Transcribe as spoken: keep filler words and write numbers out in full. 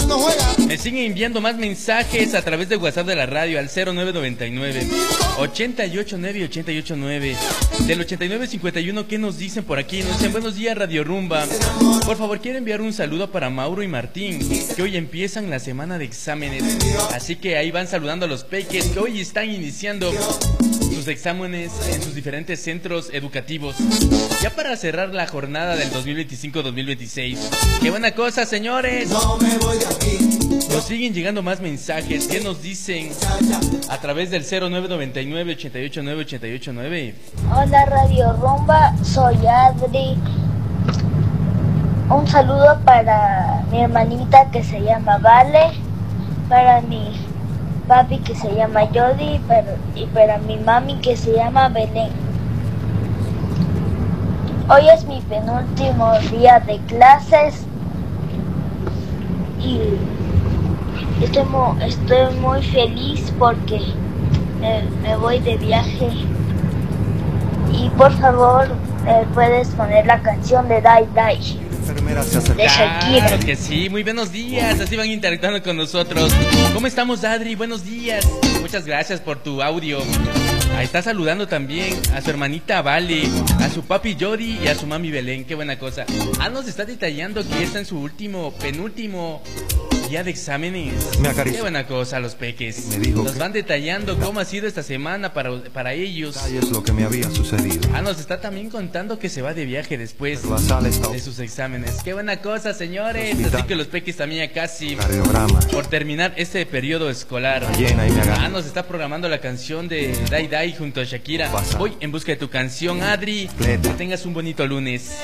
Me siguen enviando más mensajes a través de WhatsApp de la radio al cero nueve nueve nueve, ochenta y ocho nueve, ochenta y ocho nueve. Del ochenta y nueve cincuenta y uno, ¿qué nos dicen por aquí? Nos dicen buenos días Radio Rumba. Por favor, quiero enviar un saludo para Mauro y Martín, que hoy empiezan la semana de exámenes. Así que ahí van saludando a los peques que hoy están iniciando sus exámenes en sus diferentes centros educativos, ya para cerrar la jornada del dos mil veinticinco dos mil veintiséis. ¡Qué buena cosa, señores! Nos siguen llegando más mensajes. ¿Qué nos dicen a través del cero nueve nueve nueve, ochenta y ocho nueve, ochenta y ocho nueve? Hola Radio Rumba, soy Adri. Un saludo para mi hermanita que se llama Vale, para mi papi que se llama Jody para, y para mi mami que se llama Belén. Hoy es mi penúltimo día de clases y estoy muy, estoy muy feliz porque me, me voy de viaje. Y por favor, eh, puedes poner la canción de Die Die de Shakira. Claro que sí, muy buenos días, así van interactuando con nosotros. ¿Cómo estamos, Adri? Buenos días. Muchas gracias por tu audio. Ahí está saludando también a su hermanita Vale, a su papi Jody y a su mami Belén. Qué buena cosa. Ah, nos está detallando que está en su último, penúltimo día de exámenes. Me acarició. Qué buena cosa, los peques. Me dijo Nos que... van detallando cómo ha sido esta semana para, para ellos. Es lo que me había sucedido. Ah, nos está también contando que se va de viaje después La sala está... de sus exámenes. Qué buena cosa, señores. Hospital. Así que los peques también ya casi Cardiograma. por terminar este periodo escolar. Llena y me agarra. Ah, nos está programando la canción de Dai Dai junto a Shakira. Pasa. Voy en busca de tu canción, Adri. Pleta. Que tengas un bonito lunes.